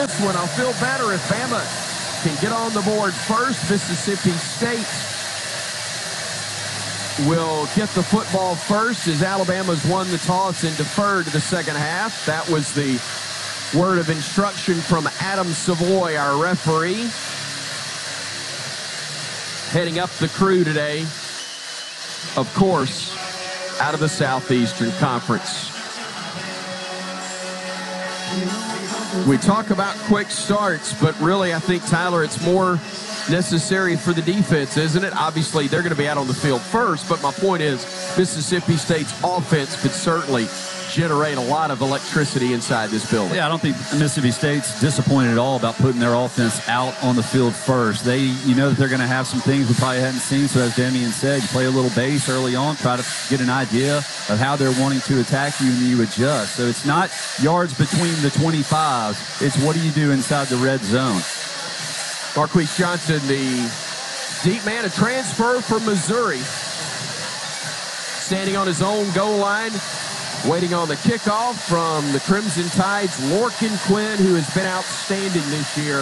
this one. I'll feel better if Bama can get on the board first. Mississippi State will get the football first as Alabama's won the toss and deferred to the second half. That was the word of instruction from Adam Savoy, our referee. Heading up the crew today, of course, out of the Southeastern Conference. We talk about quick starts, but really I think, Tyler, it's more necessary for the defense, isn't it? Obviously, they're going to be out on the field first, but my point is Mississippi State's offense could certainly generate a lot of electricity inside this building. Yeah, I don't think Mississippi State's disappointed at all about putting their offense out on the field first. You know that they're going to have some things we probably hadn't seen. So as Damian said, you play a little base early on, try to get an idea of how they're wanting to attack you, and then you adjust. So it's not yards between the 25s. It's what do you do inside the red zone. Marquise Johnson, the deep man, a transfer from Missouri, standing on his own goal line, waiting on the kickoff from the Crimson Tide's Lorcan Quinn, who has been outstanding this year.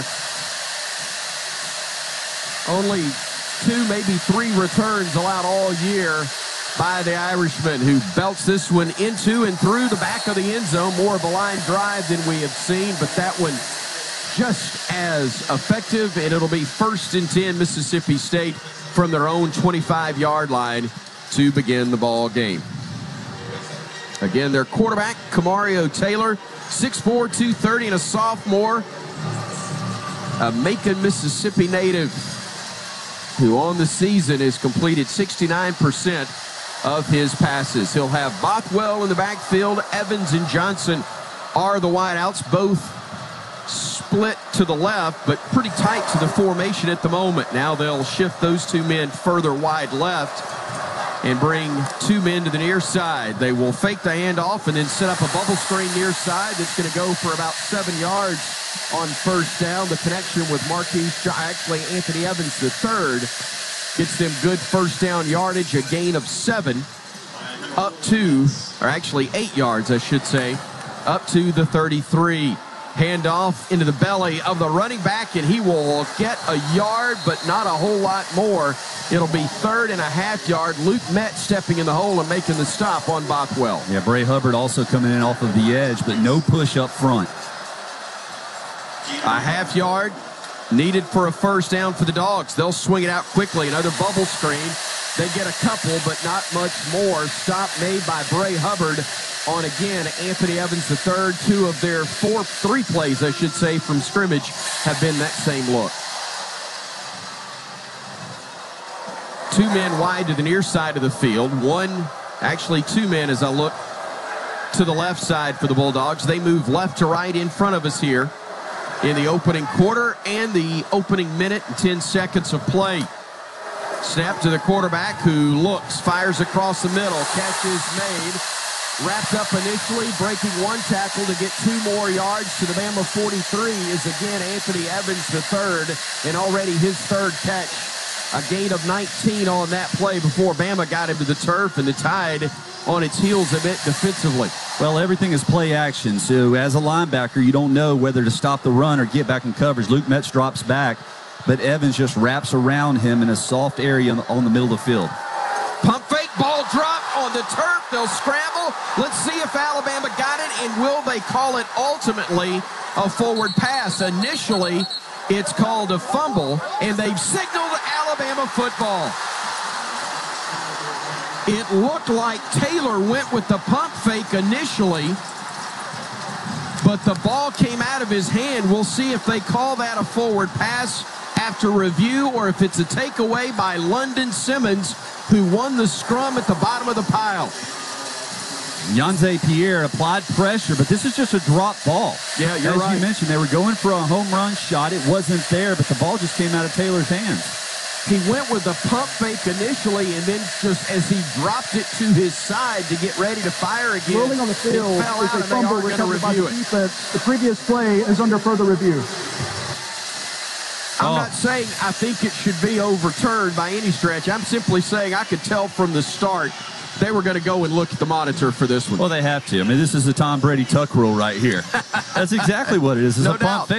Only 2, maybe 3 returns allowed all year by the Irishman, who belts this one into and through the back of the end zone. More of a line drive than we have seen, but that one just as effective, and it'll be 1st and 10 Mississippi State from their own 25-yard line to begin the ball game. Again, their quarterback, Kamario Taylor, 6'4", 230, and a sophomore, a Macon, Mississippi native, who on the season has completed 69% of his passes. He'll have Bothwell in the backfield. Evans and Johnson are the wideouts, both split to the left, but pretty tight to the formation at the moment. Now they'll shift those 2 men further wide left and bring 2 men to the near side. They will fake the handoff and then set up a bubble screen near side that's going to go for about 7 yards on first down. The connection with Anthony Evans III gets them good first down yardage, a gain of 7 up to, or actually 8 yards, I should say, up to the 33. Handoff into the belly of the running back, and he will get a yard, but not a whole lot more. It'll be 3rd and a half yard. Luke Metz stepping in the hole and making the stop on Bothwell. Yeah, Bray Hubbard also coming in off of the edge, but no push up front. A half yard needed for a first down for the Dogs. They'll swing it out quickly. Another bubble screen. They get a couple, but not much more. Stop made by Bray Hubbard on, again, Anthony Evans III. 2 of their 3 plays, I should say, from scrimmage have been that same look. 2 men wide to the near side of the field. 2 men as I look to the left side for the Bulldogs. They move left to right in front of us here in the opening quarter and the opening minute and 10 seconds of play. Snap to the quarterback, who looks, fires across the middle. Catch is made. Wrapped up initially, breaking 1 tackle to get 2 more yards to the Bama 43 is again Anthony Evans III, and already his 3rd catch. A gain of 19 on that play before Bama got him to the turf, and the Tide on its heels a bit defensively. Well, everything is play action, so as a linebacker, you don't know whether to stop the run or get back in coverage. Luke Metz drops back, but Evans just wraps around him in a soft area on the middle of the field. Pump fake, ball drop on the turf. They'll scramble. Let's see if Alabama got it, and will they call it ultimately a forward pass? Initially, it's called a fumble, and they've signaled Alabama football. It looked like Taylor went with the pump fake initially, but the ball came out of his hand. We'll see if they call that a forward pass after review, or if it's a takeaway by London Simmons, who won the scrum at the bottom of the pile. Yanze Pierre applied pressure, but this is just a drop ball. Yeah, you're right. As you mentioned, they were going for a home run shot. It wasn't there, but the ball just came out of Taylor's hands. He went with the pump fake initially, and then just as he dropped it to his side to get ready to fire again, rolling on the field it fell out, is a and they fumble are going to recovered by the review it. defense. The previous play is under further review. I'm not saying I think it should be overturned by any stretch. I'm simply saying I could tell from the start they were going to go and look at the monitor for this one. Well, they have to. I mean, this is the Tom Brady tuck rule right here. That's exactly what it is. It's no a pump doubt. fake.